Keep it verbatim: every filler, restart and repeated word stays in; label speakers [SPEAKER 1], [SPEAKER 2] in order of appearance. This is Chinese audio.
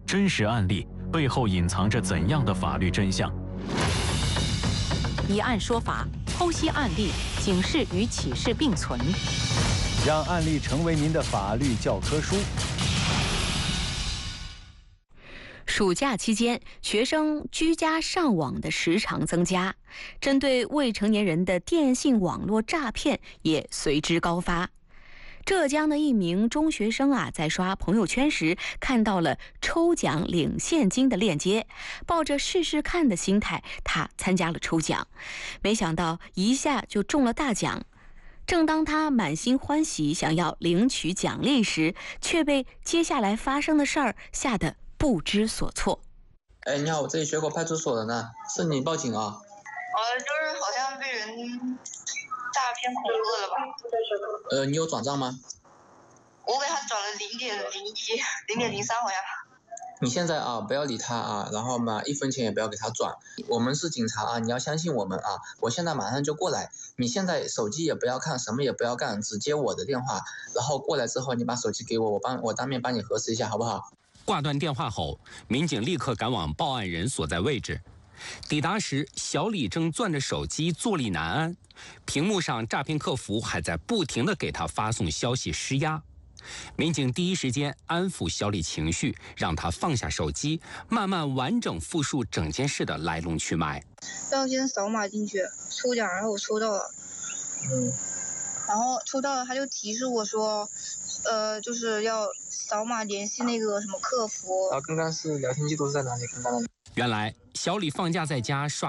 [SPEAKER 1] 真实案例背后隐藏着怎样的法律真相？
[SPEAKER 2] 以案说法，剖析案例，警示与启示并存，
[SPEAKER 3] 让案例成为您的法律教科书。
[SPEAKER 2] 暑假期间，学生居家上网的时长增加，针对未成年人的电信网络诈骗也随之高发。浙江的一名中学生啊，在刷朋友圈时看到了抽奖领现金的链接，抱着试试看的心态，他参加了抽奖，没想到一下就中了大奖。正当他满心欢喜想要领取奖励时，却被接下来发生的事儿吓得不知所措。
[SPEAKER 4] 哎，你好，我这里学口派出所的呢，是你报警啊？
[SPEAKER 5] 呃，就是好像被人诈骗恐吓了吧？
[SPEAKER 4] 呃，你有转账吗？
[SPEAKER 5] 我给他转了零点零一、零点零三好像。
[SPEAKER 4] 你现在啊，不要理他啊，然后嘛，一分钱也不要给他转。我们是警察啊，你要相信我们啊！我现在马上就过来，你现在手机也不要看，什么也不要干，只接我的电话，然后过来之后你把手机给我，我帮我当面帮你核实一下，好不好？
[SPEAKER 6] 挂断电话后，民警立刻赶往报案人所在位置。抵达时，小李正攥着手机坐立难安，屏幕上诈骗客服还在不停地给他发送消息施压。民警第一时间安抚小李情绪，让他放下手机，慢慢完整复述整件事的来龙去脉。
[SPEAKER 5] 要先扫码进去抽奖，然后我抽到了，
[SPEAKER 4] 嗯，
[SPEAKER 5] 然后抽到了他就提示我说，呃，就是要扫码联系那个什么客服。
[SPEAKER 4] 啊，刚刚是聊天记录是在哪里？刚刚的。
[SPEAKER 6] 原来小李放假在家刷